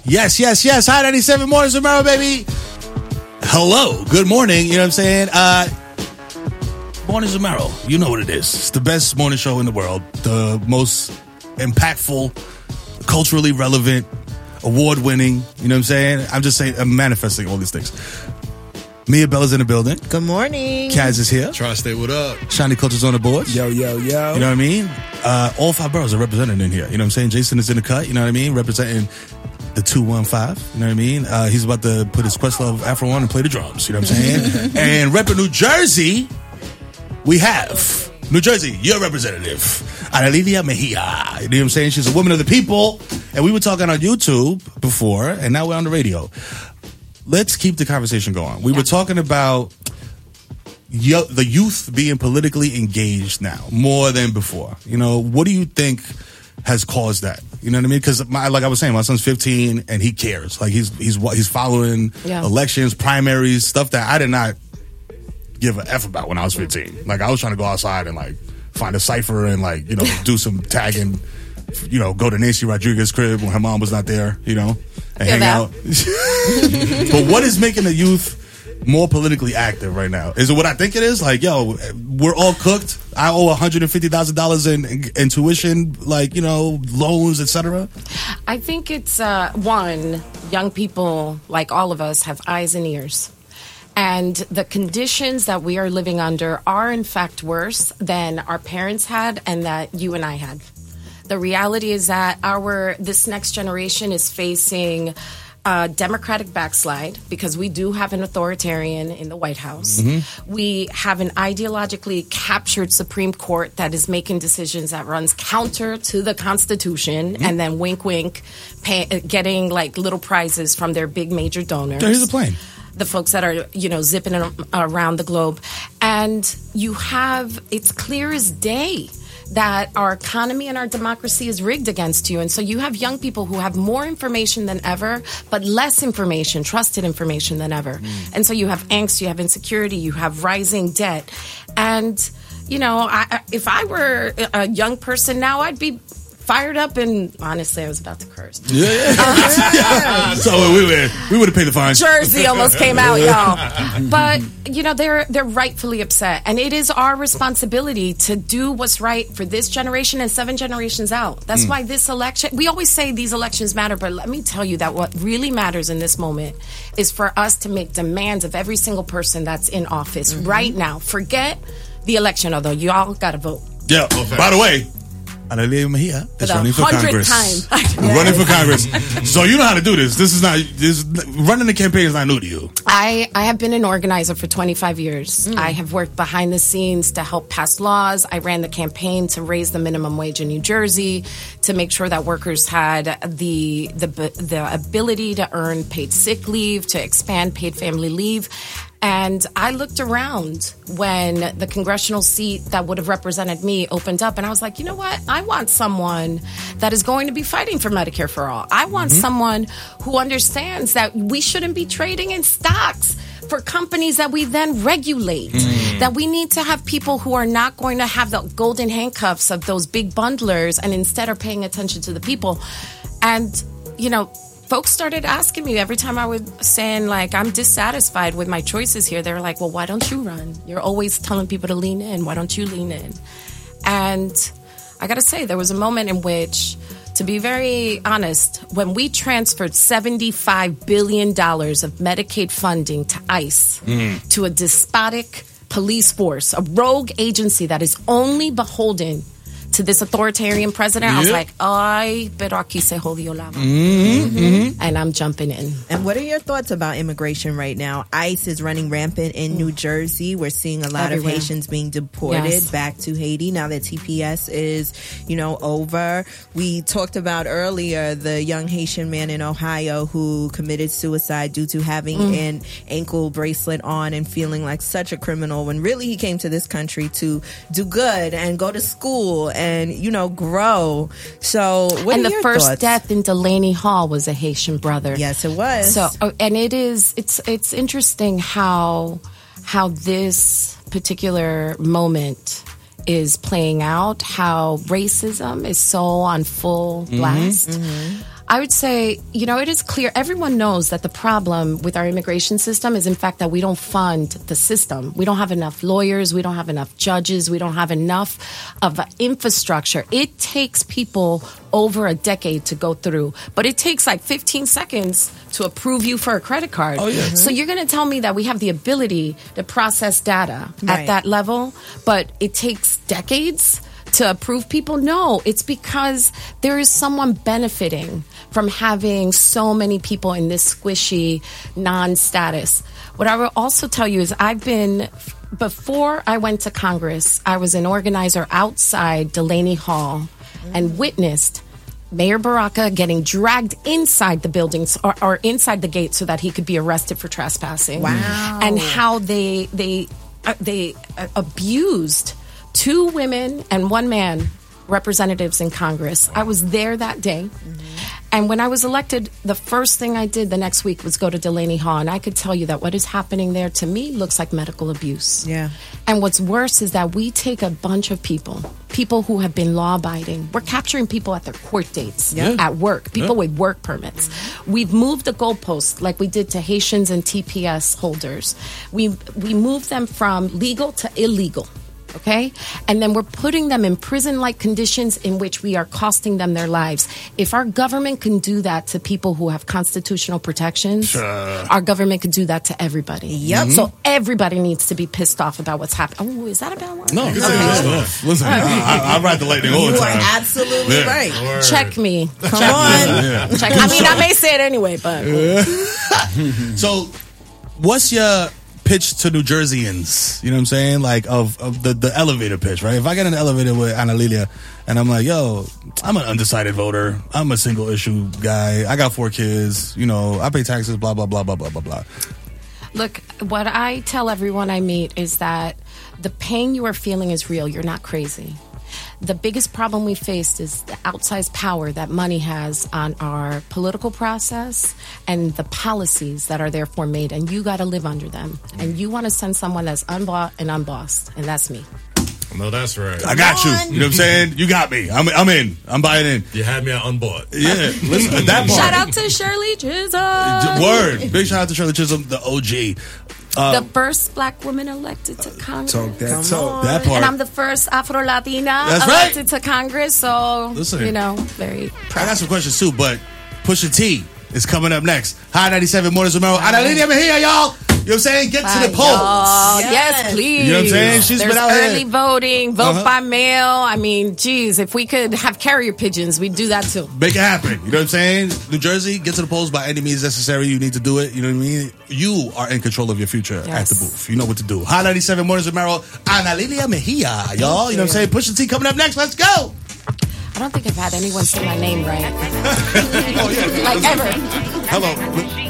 Yes. Hi, 97 Mornings with Mero, baby. Hello. Good morning. You know what I'm saying? Mornings with Mero. You know what it is. It's the best morning show in the world. The most impactful, culturally relevant, award-winning. You know what I'm saying? I'm just saying, I'm manifesting all these things. Mia Bella's in the building. Good morning. Kaz is here. Tri-State, what up? Shiny Culture's on the board. Yo. You know what I mean? All 5 boroughs are represented in here. You know what I'm saying? Jason is in the cut. You know what I mean? Representing the 215. You know what I mean? He's about to put his Questlove Afro on and play the drums. You know what I'm saying? And repping New Jersey, we have New Jersey, your representative, Analilia Mejia. You know what I'm saying? She's a woman of the people. And we were talking on YouTube before, and now we're on the radio. Let's keep the conversation going. We were talking about the youth being politically engaged now more than before. You know, what do you think has caused that? You know what I mean? Because, like I was saying, my son's 15 and he cares. Like he's following elections, primaries, stuff that I did not give a F about when I was 15. Like I was trying to go outside and like find a cipher and like, you know, do some tagging. You know, go to Nancy Rodriguez's crib when her mom was not there, you know, and hang out. But what is making the youth more politically active right now? Is it what I think it is? Like, yo, we're all cooked. I owe $150,000 in tuition, like, you know, loans, etc. I think it's, one, young people, like all of us, have eyes and ears. And the conditions that we are living under are, in fact, worse than our parents had and that you and I had. The reality is that this next generation is facing a democratic backslide because we do have an authoritarian in the White House. Mm-hmm. We have an ideologically captured Supreme Court that is making decisions that runs counter to the Constitution, and then wink, wink, getting like little prizes from their big major donors. Here's the plane. The folks that are, you know, zipping around the globe. And you have, it's clear as day that our economy and our democracy is rigged against you. And so you have young people who have more information than ever, but less information, trusted information than ever. And so you have angst, you have insecurity, you have rising debt. And, you know, if I were a young person now, I'd be fired up, and honestly, I was about to curse. Yeah. So we would have paid the fine. Jersey almost came out, y'all. But you know, they're rightfully upset, and it is our responsibility to do what's right for this generation and 7 generations out. That's why this election. We always say these elections matter, but let me tell you that what really matters in this moment is for us to make demands of every single person that's in office right now. Forget the election, although y'all got to vote. Yeah. By the way, Analilia Mejia is running for Congress. Running for Congress. So you know how to do this. Running the campaign is not new to you. I have been an organizer for 25 years. I have worked behind the scenes to help pass laws. I ran the campaign to raise the minimum wage in New Jersey, to make sure that workers had the ability to earn paid sick leave, to expand paid family leave. And I looked around when the congressional seat that would have represented me opened up, and I was like, you know what? I want someone that is going to be fighting for Medicare for all. I want someone who understands that we shouldn't be trading in stocks for companies that we then regulate. That we need to have people who are not going to have the golden handcuffs of those big bundlers and instead are paying attention to the people. And, you know, folks started asking me every time I was saying, like, I'm dissatisfied with my choices here. They were like, well, why don't you run? You're always telling people to lean in. Why don't you lean in? And I got to say, there was a moment in which, to be very honest, when we transferred $75 billion of Medicaid funding to ICE, to a despotic police force, a rogue agency that is only beholden to this authoritarian president, I was like, ay, pero aquí se jodió la vaina. And I'm jumping in. And what are your thoughts about immigration right now? ICE is running rampant in New Jersey. We're seeing a lot of Haitians being deported back to Haiti now that TPS is, you know, over. We talked about earlier the young Haitian man in Ohio who committed suicide due to having an ankle bracelet on and feeling like such a criminal when really he came to this country to do good and go to school and, you know, grow. So what and are the your first thoughts? death in Delaney Hall was a Haitian brother. Yes, it was. So, and it's interesting how this particular moment is playing out, how racism is so on full blast. I would say, it is clear. Everyone knows that the problem with our immigration system is, in fact, that we don't fund the system. We don't have enough lawyers. We don't have enough judges. We don't have enough of infrastructure. It takes people over a decade to go through, but it takes like 15 seconds to approve you for a credit card. Oh, yeah. So you're going to tell me that we have the ability to process data at that level, but it takes decades to approve people? No, it's because there is someone benefiting from having so many people in this squishy non-status. What I will also tell you is before I went to Congress, I was an organizer outside Delaney Hall and witnessed Mayor Baraka getting dragged inside the buildings or inside the gate so that he could be arrested for trespassing. Wow. And how they abused 2 women and 1 man representatives in Congress. I was there that day. And when I was elected, the first thing I did the next week was go to Delaney Hall. And I could tell you that what is happening there, to me, looks like medical abuse. Yeah. And what's worse is that we take a bunch of people who have been law-abiding. We're capturing people at their court dates, at work, people with work permits. We've moved the goalposts like we did to Haitians and TPS holders. We moved them from legal to illegal. Okay? And then we're putting them in prison-like conditions in which we are costing them their lives. If our government can do that to people who have constitutional protections, our government could do that to everybody. Yep. So everybody needs to be pissed off about what's happening. Oh, is that a bad one? No, you can say good stuff. Listen, I ride the lightning all the You time. are absolutely right. Word. Check me. Come on. Check. I mean, I may say it anyway, but... So, what's your pitch to New Jerseyans? You know what I'm saying? Like, of the elevator pitch, right? If I get in the elevator with Ana Lilia and I'm like, yo, I'm an undecided voter. I'm a single issue guy. I got 4 kids. I pay taxes, blah, blah, blah, blah, blah, blah, blah. Look, what I tell everyone I meet is that the pain you are feeling is real. You're not crazy. The biggest problem we faced is the outsized power that money has on our political process and the policies that are therefore made, and you got to live under them. And you want to send someone that's unbought and unbossed, and that's me. No, that's right. I got you. You know what I'm saying? You got me. I'm in. I'm buying in. You had me at unbought. Yeah. Listen, that part. Shout out to Shirley Chisholm. Word. Big shout out to Shirley Chisholm, the OG. The first black woman elected to Congress. That part. And I'm the first Afro-Latina elected to Congress, so, Listen, very proud. I got some questions too, but Pusha T is coming up next. High 97 Mornings with Merrill. Ana Lilia Mejia, y'all. You know what I'm saying? Get to the polls. Yes, please. You know what I'm saying? She's There's been out early here. voting, vote by mail. I mean, geez, if we could have carrier pigeons, we'd do that too. Make it happen. You know what I'm saying? New Jersey, get to the polls by any means necessary. You need to do it. You know what I mean? You are in control of your future at the booth. You know what to do. High 97 Mornings with Merrill. Ana Lilia Mejia, y'all. You know what I'm saying? Pusha T coming up next. Let's go. I don't think I've had anyone say my name right. Oh, yeah. Like ever. Hello.